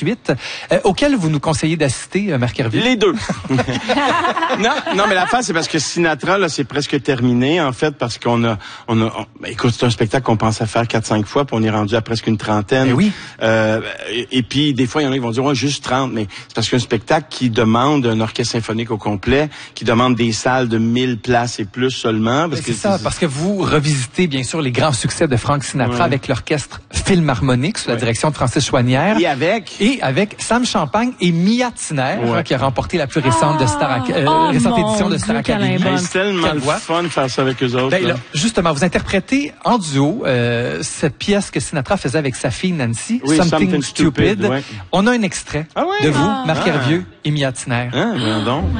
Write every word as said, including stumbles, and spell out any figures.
suite, euh, auquel vous nous conseillez d'assister, euh, Marc Hervieux? Les deux. non, non, mais l'affaire, c'est parce que Sinatra, là, c'est presque terminé, en fait, parce qu'on a, on a, on, ben, écoute, c'est un spectacle qu'on pensait faire quatre, cinq fois, puis on est rendu à presque une trentaine. Ben oui. Euh, et, et puis, des fois, il y en a qui vont dire, ouais, juste trente, mais c'est parce qu'un spectacle qui demande un orchestre symphonique au complet, qui demande des salles de mille places et plus seulement. Parce ben, que c'est ça, c'est... parce que vous revisitez, bien sûr, les grands succès de Frank Sinatra ouais. avec l'orchestre Philharmonique sous la ouais. direction de Francis Chouanière. Et avec? Et avec Sam Champagne et Mia Tiner, ouais. hein, qui a remporté la plus récente ah, de Star, euh, oh récente édition de Star Academy. Ben, c'est tellement le fun de faire ça avec eux autres. Ben, là, justement, vous interprétez en duo euh, cette pièce que Sinatra faisait avec sa fille Nancy, oui, Something, Something Stupid. Stupid ouais. On a un extrait ah ouais? de vous, ah. Marc ah. Hervieux et Mia Tiner. Hein, donc.